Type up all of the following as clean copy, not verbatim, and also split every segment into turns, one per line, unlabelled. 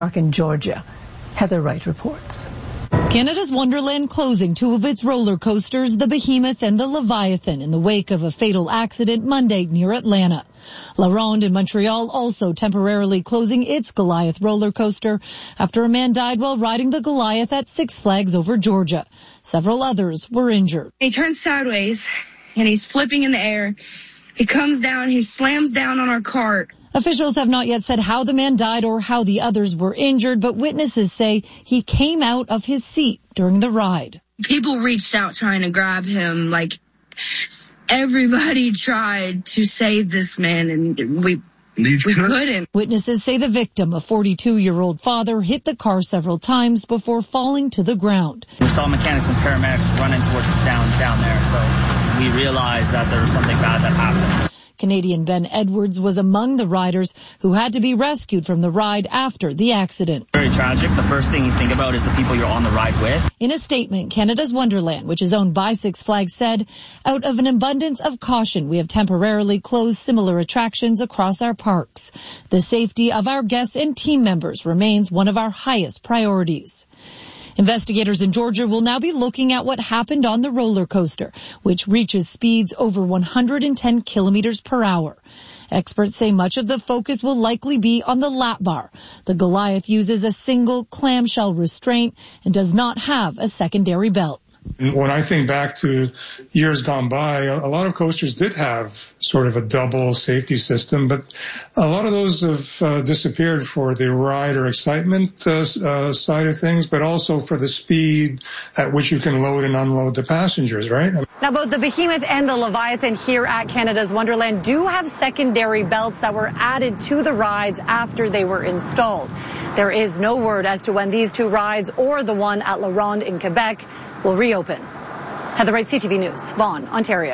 in Georgia. Heather Wright reports.
Canada's Wonderland closing two of its roller coasters, the Behemoth and the Leviathan, in the wake of a fatal accident Monday near Atlanta. La Ronde in Montreal also temporarily closing its Goliath roller coaster after a man died while riding the Goliath at Six Flags over Georgia. Several others were injured.
He turns sideways and he's flipping in the air. He comes down, he slams down on our cart.
Officials have not yet said how the man died or how the others were injured, but witnesses say he came out of his seat during the ride.
People reached out trying to grab him. Like, everybody tried to save this man, and we couldn't.
Witnesses say the victim, a 42-year-old father, hit the car several times before falling to the ground.
We saw mechanics and paramedics running towards down there, so we realized that there was something bad that happened.
Canadian Ben Edwards was among the riders who had to be rescued from the ride after the accident.
Very tragic. The first thing you think about is the people you're on the ride with.
In a statement, Canada's Wonderland, which is owned by Six Flags, said, out of an abundance of caution, we have temporarily closed similar attractions across our parks. The safety of our guests and team members remains one of our highest priorities. Investigators in Georgia will now be looking at what happened on the roller coaster, which reaches speeds over 110 kilometers per hour. Experts say much of the focus will likely be on the lap bar. The Goliath uses a single clamshell restraint and does not have a secondary belt.
When I think back to years gone by, a lot of coasters did have sort of a double safety system, but a lot of those have disappeared for the ride or excitement side of things, but also for the speed at which you can load and unload the passengers, right?
Now, both the Behemoth and the Leviathan here at Canada's Wonderland do have secondary belts that were added to the rides after they were installed. There is no word as to when these two rides or the one at La Ronde in Quebec will reopen. Heather Wright, CTV News, Vaughan, Ontario.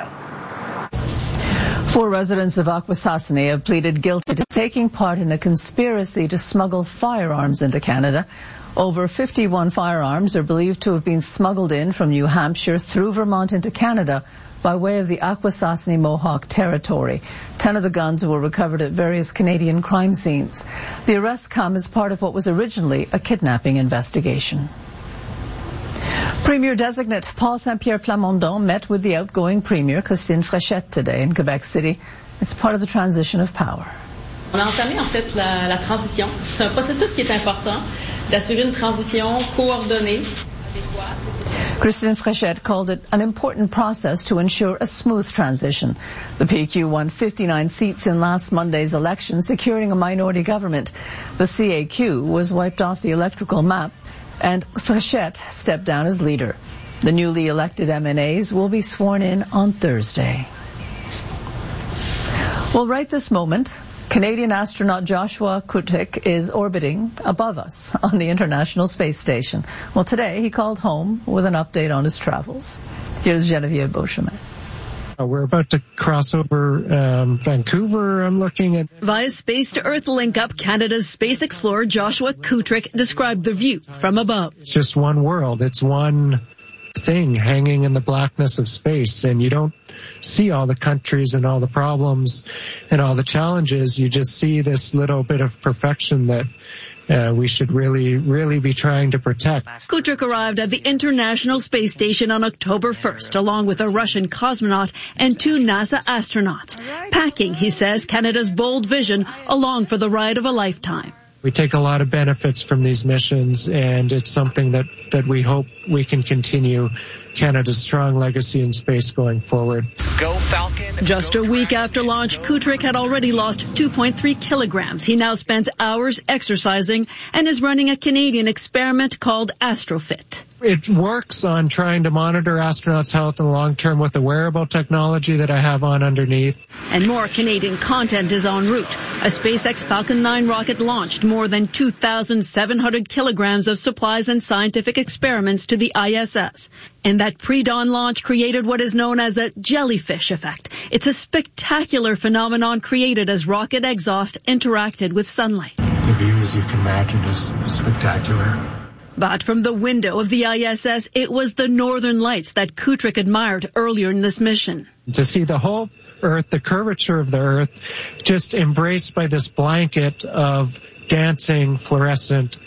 4 residents of Akwesasne have pleaded guilty to taking part in a conspiracy to smuggle firearms into Canada. Over 51 firearms are believed to have been smuggled in from New Hampshire through Vermont into Canada by way of the Akwesasne Mohawk territory. 10 of the guns were recovered at various Canadian crime scenes. The arrests come as part of what was originally a kidnapping investigation. Premier-designate Paul Saint-Pierre Plamondon met with the outgoing Premier Christine Fréchette today in Quebec City. It's part of the transition of power.
On a entamé en fait la transition. C'est un processus qui est important d'assurer une transition coordonnée.
Christine Fréchette called it an important process to ensure a smooth transition. The PQ won 59 seats in last Monday's election, securing a minority government. The CAQ was wiped off the electoral map, and Fréchette stepped down as leader. The newly elected MNAs will be sworn in on Thursday. Well, right this moment, Canadian astronaut Joshua Kutrick is orbiting above us on the International Space Station. Well, today he called home with an update on his travels. Here's Geneviève Beauchemin.
We're about to cross over Vancouver, I'm looking at.
Via Space to Earth link-up, Canada's space explorer Joshua Kutrick described the view from above.
It's just one world. It's one thing hanging in the blackness of space, and you don't see all the countries and all the problems and all the challenges. You just see this little bit of perfection that we should really be trying to protect.
Kutrick arrived at the International Space Station on October 1st, along with a Russian cosmonaut and 2 NASA astronauts. Packing, he says, Canada's bold vision along for the ride of a lifetime.
We take a lot of benefits from these missions, and it's something that we hope we can continue Canada's strong legacy in space going forward.
Go Falcon.
Just a week after launch, Kutrick had already lost 2.3 kilograms. He now spends hours exercising and is running a Canadian experiment called AstroFit.
It works on trying to monitor astronauts' health in the long term with the wearable technology that I have on underneath.
And more Canadian content is en route. A SpaceX Falcon 9 rocket launched more than 2,700 kilograms of supplies and scientific experiments to the ISS. And that pre-dawn launch created what is known as a jellyfish effect. It's a spectacular phenomenon created as rocket exhaust interacted with sunlight.
The view, as you can imagine, is spectacular.
But from the window of the ISS, it was the northern lights that Kutrick admired earlier in this mission.
To see the whole Earth, the curvature of the Earth, just embraced by this blanket of dancing fluorescent